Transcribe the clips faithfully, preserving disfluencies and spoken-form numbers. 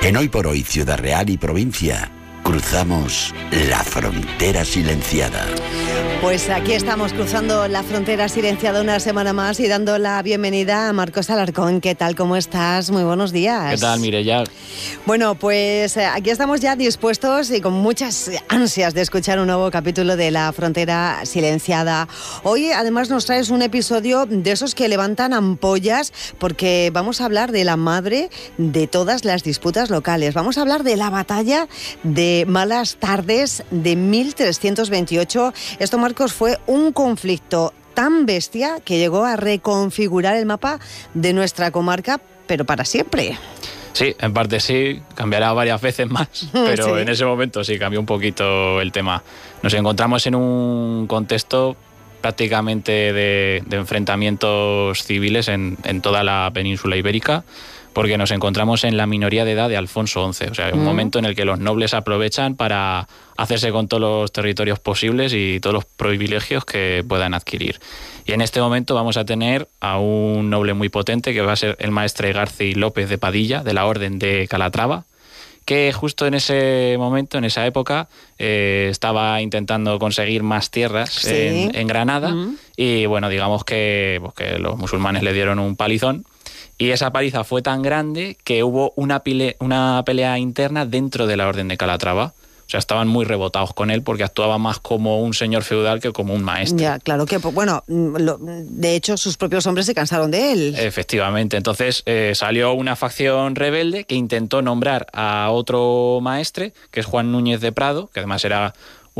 En Hoy por Hoy, Ciudad Real y provincia, cruzamos la frontera silenciada. Pues aquí estamos cruzando la frontera silenciada una semana más y dando la bienvenida a Marcos Alarcón. ¿Qué tal? ¿Cómo estás? Muy buenos días. ¿Qué tal, Mireia? Bueno, pues aquí estamos ya dispuestos y con muchas ansias de escuchar un nuevo capítulo de La Frontera Silenciada. Hoy además nos traes un episodio de esos que levantan ampollas porque vamos a hablar de la madre de todas las disputas locales. Vamos a hablar de la batalla de Malas Tardes de mil trescientos veintiocho. Esto, Marcos, fue un conflicto tan bestia que llegó a reconfigurar el mapa de nuestra comarca, pero para siempre. Sí, en parte sí, cambiará varias veces más, pero sí. En ese momento sí cambió un poquito el tema. Nos encontramos en un contexto prácticamente de, de enfrentamientos civiles en, en toda la península ibérica, porque nos encontramos en la minoría de edad de Alfonso once, o sea, un mm. momento en el que los nobles aprovechan para hacerse con todos los territorios posibles y todos los privilegios que puedan adquirir. Y en este momento vamos a tener a un noble muy potente que va a ser el maestre Garci López de Padilla, de la Orden de Calatrava, que justo en ese momento, en esa época, eh, estaba intentando conseguir más tierras sí. en, en Granada mm. y bueno, digamos que, pues, que los musulmanes le dieron un palizón. Y esa paliza fue tan grande que hubo una, pile, una pelea interna dentro de la Orden de Calatrava. O sea, estaban muy rebotados con él porque actuaba más como un señor feudal que como un maestre. Ya, claro que, bueno, lo, de hecho sus propios hombres se cansaron de él. Efectivamente, entonces eh, salió una facción rebelde que intentó nombrar a otro maestre, que es Juan Núñez de Prado, que además era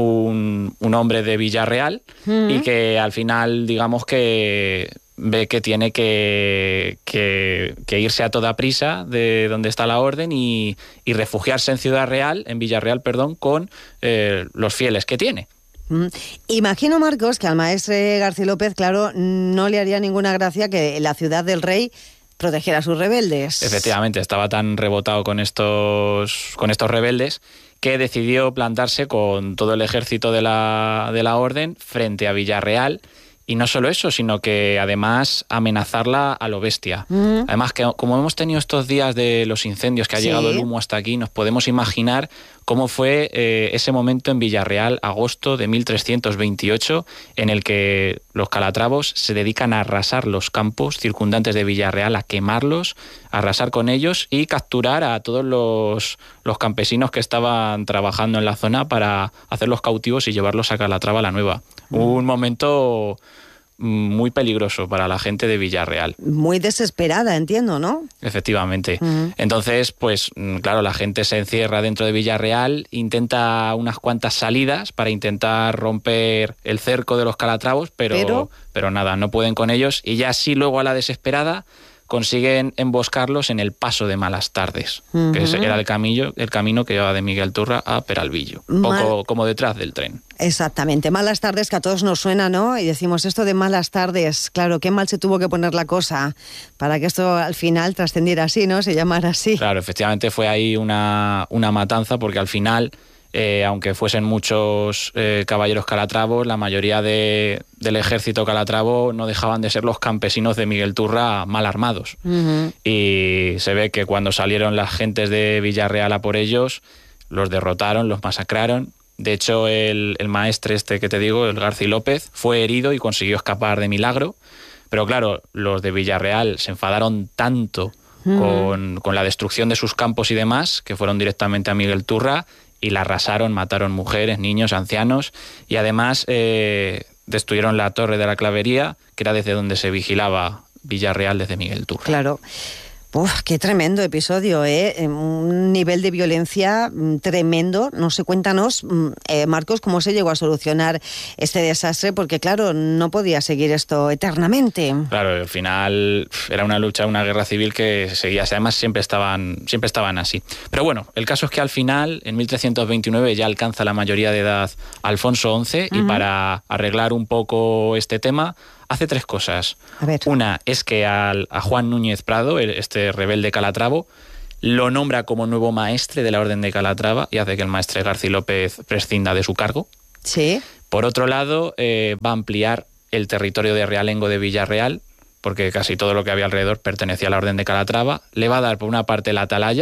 un, un hombre de Villarreal, mm. y que al final, digamos que ve que tiene que, que, que irse a toda prisa de donde está la orden y, y refugiarse en Ciudad Real, en Villarreal, perdón, con eh, los fieles que tiene. Mm. Imagino, Marcos, que al maestre Garci López, claro, no le haría ninguna gracia que la ciudad del rey protegiera a sus rebeldes. Efectivamente, estaba tan rebotado con estos, con estos rebeldes que decidió plantarse con todo el ejército de la, de la orden frente a Villarreal. Y no solo eso, sino que además amenazarla a lo bestia. Uh-huh. Además, que como hemos tenido estos días de los incendios, que ha sí. llegado el humo hasta aquí, nos podemos imaginar cómo fue eh, ese momento en Villarreal, agosto de mil trescientos veintiocho, en el que los calatravos se dedican a arrasar los campos circundantes de Villarreal, a quemarlos, a arrasar con ellos y capturar a todos los, los campesinos que estaban trabajando en la zona para hacerlos cautivos y llevarlos a Calatrava la Nueva. Uh-huh. Un momento muy peligroso para la gente de Villarreal. Muy desesperada, entiendo, ¿no? Efectivamente. Uh-huh. Entonces, pues claro, la gente se encierra dentro de Villarreal, intenta unas cuantas salidas para intentar romper el cerco de los calatravos, pero, pero... pero nada, no pueden con ellos y ya sí luego a la desesperada consiguen emboscarlos en el paso de Malas Tardes, uh-huh. que era el camino, el camino que llevaba de Miguel Turra a Peralvillo, un Mal... poco como detrás del tren. Exactamente, Malas Tardes, que a todos nos suena, ¿no? Y decimos esto de Malas Tardes, claro, qué mal se tuvo que poner la cosa para que esto al final trascendiera así, ¿no? Se llamara así. Claro, efectivamente fue ahí una, una matanza porque al final, eh, aunque fuesen muchos eh, caballeros calatravos, la mayoría de, del ejército calatravo no dejaban de ser los campesinos de Miguel Turra mal armados. Uh-huh. Y se ve que cuando salieron las gentes de Villarreal a por ellos, los derrotaron, los masacraron. De hecho, el, el maestre este que te digo, el Garci López, fue herido y consiguió escapar de milagro. Pero claro, los de Villarreal se enfadaron tanto uh-huh. con, con la destrucción de sus campos y demás, que fueron directamente a Miguel Turra y la arrasaron, mataron mujeres, niños, ancianos y además eh, destruyeron la torre de la clavería, que era desde donde se vigilaba Villarreal desde Miguel Turra. Claro. Uf, qué tremendo episodio, ¿eh? Un nivel de violencia tremendo. No sé, cuéntanos, eh, Marcos, cómo se llegó a solucionar este desastre, porque claro, no podía seguir esto eternamente. Claro, al final era una lucha, una guerra civil que seguía, además siempre estaban, siempre estaban así. Pero bueno, el caso es que al final, en mil trescientos veintinueve, ya alcanza la mayoría de edad Alfonso once, uh-huh. y para arreglar un poco este tema, hace tres cosas. A ver. Una es que al, a Juan Núñez Prado, este rebelde calatravo, lo nombra como nuevo maestre de la Orden de Calatrava y hace que el maestre Garci López prescinda de su cargo. Sí. Por otro lado, eh, va a ampliar el territorio de realengo de Villarreal, porque casi todo lo que había alrededor pertenecía a la Orden de Calatrava. Le va a dar por una parte la atalaya,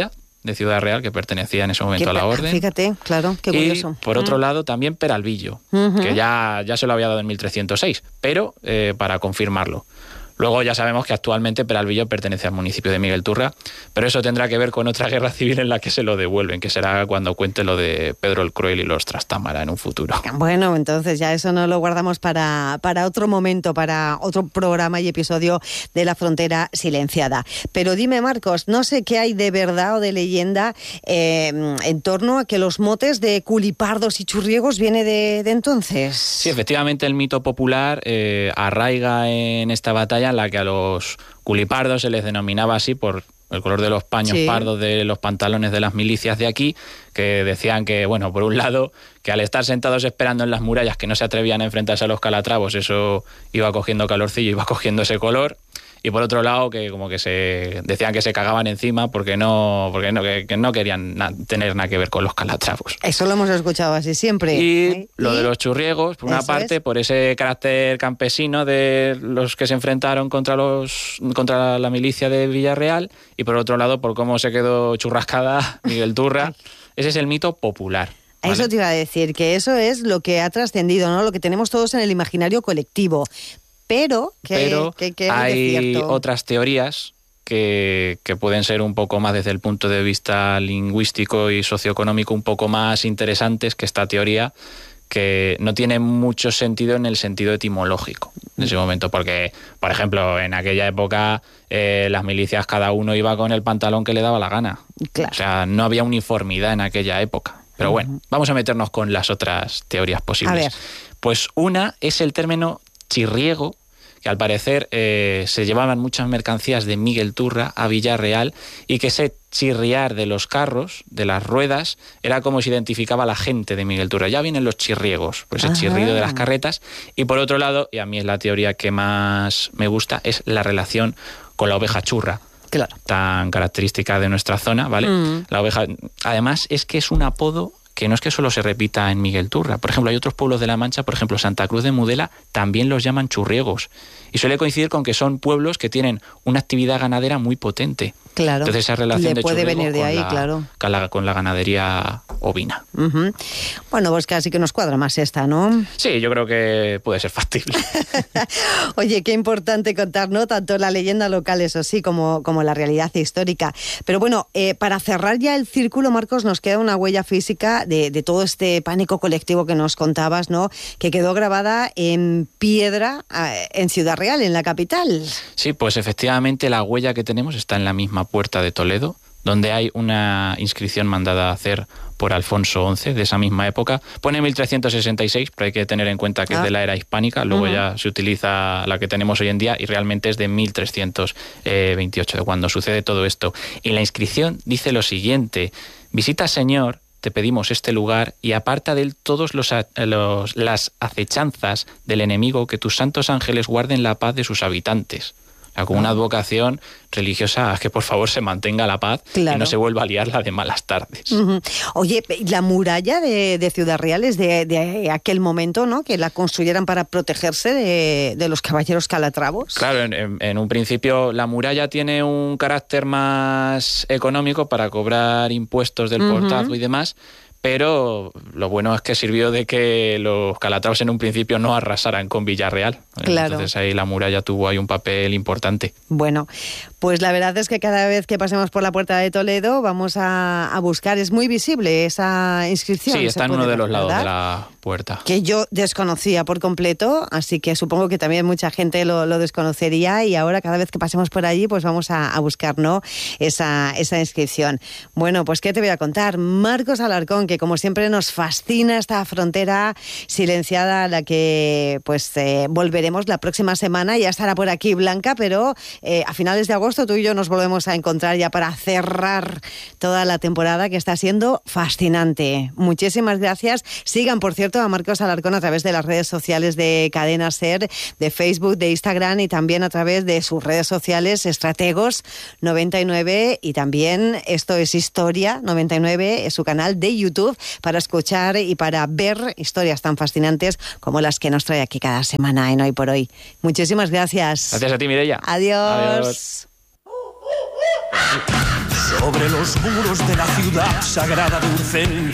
de Ciudad Real, que pertenecía en ese momento Qué, a la orden. Fíjate, claro, qué curioso. Y por otro mm. lado también Peralvillo, uh-huh. que ya, ya se lo había dado en mil trescientos seis, pero eh, para confirmarlo. Luego ya sabemos que actualmente Peralvillo pertenece al municipio de Miguel Turra, pero eso tendrá que ver con otra guerra civil en la que se lo devuelven, que será cuando cuente lo de Pedro el Cruel y los Trastámara en un futuro. Bueno, entonces ya eso no lo guardamos para, para otro momento, para otro programa y episodio de La Frontera Silenciada. Pero dime, Marcos, no sé qué hay de verdad o de leyenda eh, en torno a que los motes de culipardos y churriegos viene de, de entonces. Sí, efectivamente el mito popular eh, arraiga en esta batalla en la que a los culipardos se les denominaba así por el color de los paños sí. pardos de los pantalones de las milicias de aquí, que decían que, bueno, por un lado, que al estar sentados esperando en las murallas, que no se atrevían a enfrentarse a los calatravos, eso iba cogiendo calorcillo, iba cogiendo ese color. Y por otro lado, que como que se decían que se cagaban encima porque no porque no, que, que no querían na, tener nada que ver con los calatravos. Eso lo hemos escuchado así siempre. Y ¿eh? lo ¿Y? de los churriegos, por una Eso parte, es. por ese carácter campesino de los que se enfrentaron contra los contra la milicia de Villarreal, y por otro lado, por cómo se quedó churrascada Miguel Turra. Ese es el mito popular. ¿Vale? Eso te iba a decir, que eso es lo que ha trascendido, ¿no? Lo que tenemos todos en el imaginario colectivo. Pero, que, Pero que, que hay otras teorías que, que pueden ser un poco más desde el punto de vista lingüístico y socioeconómico, un poco más interesantes que esta teoría, que no tiene mucho sentido en el sentido etimológico en ese momento, porque, por ejemplo, en aquella época eh, las milicias cada uno iba con el pantalón que le daba la gana. Claro. O sea, no había uniformidad en aquella época. Pero uh-huh. bueno, vamos a meternos con las otras teorías posibles. A ver. Pues una es el término chirriego, que al parecer eh, se llevaban muchas mercancías de Miguel Turra a Villarreal, y que ese chirriar de los carros, de las ruedas, era como se identificaba a la gente de Miguel Turra. Ya vienen los chirriegos, por ese Ajá. chirrido de las carretas. Y por otro lado, y a mí es la teoría que más me gusta, es la relación con la oveja churra. Claro. Tan característica de nuestra zona, ¿vale? Mm. La oveja, además, es que es un apodo que no es que solo se repita en Miguel Turra. Por ejemplo, hay otros pueblos de La Mancha, por ejemplo, Santa Cruz de Mudela, también los llaman churriegos. Y suele coincidir con que son pueblos que tienen una actividad ganadera muy potente. Claro. Entonces esa relación Le de puede churriego venir de con, ahí, la, claro. con, la, con la ganadería ovina. Uh-huh. Bueno, pues casi que nos cuadra más esta, ¿no? Sí, yo creo que puede ser factible. Oye, qué importante contar, ¿no? Tanto la leyenda local, eso sí, como, como la realidad histórica. Pero bueno, eh, para cerrar ya el círculo, Marcos, nos queda una huella física de, de todo este pánico colectivo que nos contabas, ¿no? Que quedó grabada en piedra eh, en Ciudad Real, en la capital. Sí, pues efectivamente la huella que tenemos está en la misma puerta de Toledo, donde hay una inscripción mandada a hacer por Alfonso once, de esa misma época. Pone mil trescientos sesenta y seis, pero hay que tener en cuenta que ah. es de la era hispánica, luego uh-huh. ya se utiliza la que tenemos hoy en día, y realmente es de mil trescientos veintiocho, de cuando sucede todo esto. Y la inscripción dice lo siguiente: visita, Señor, te pedimos este lugar, y aparta de él todos los, los las acechanzas del enemigo, que tus santos ángeles guarden la paz de sus habitantes. O sea, con una advocación religiosa a que por favor se mantenga la paz, claro, y no se vuelva a liar la de malas tardes. Uh-huh. Oye, la muralla de, de Ciudad Real es de, de aquel momento, ¿no? Que la construyeran para protegerse de, de los caballeros calatravos. Claro, en, en, en un principio la muralla tiene un carácter más económico para cobrar impuestos del uh-huh. portazo y demás, pero lo bueno es que sirvió de que los calatravos en un principio no arrasaran con Villarreal. Claro. Entonces ahí la muralla tuvo ahí un papel importante. Bueno, pues la verdad es que cada vez que pasemos por la puerta de Toledo vamos a, a buscar, es muy visible esa inscripción. Sí, está en uno de los lados, ¿verdad?, de la puerta. Que yo desconocía por completo, así que supongo que también mucha gente lo, lo desconocería, y ahora cada vez que pasemos por allí pues vamos a, a buscar, ¿no?, esa, esa inscripción. Bueno, pues ¿qué te voy a contar? Marcos Alarcón, que como siempre nos fascina esta frontera silenciada a la que pues eh, volveremos la próxima semana. Ya estará por aquí Blanca, pero eh, a finales de agosto tú y yo nos volvemos a encontrar ya para cerrar toda la temporada, que está siendo fascinante. Muchísimas gracias. Sigan, por cierto, a Marcos Alarcón a través de las redes sociales de Cadena SER, de Facebook, de Instagram, y también a través de sus redes sociales Estrategos noventa y nueve, y también Esto es Historia noventa y nueve, es su canal de YouTube, para escuchar y para ver historias tan fascinantes como las que nos trae aquí cada semana en Hoy por Hoy. Muchísimas gracias. Gracias a ti, Mireia. Adiós. Adiós. Sobre los muros de la ciudad sagrada de Urcén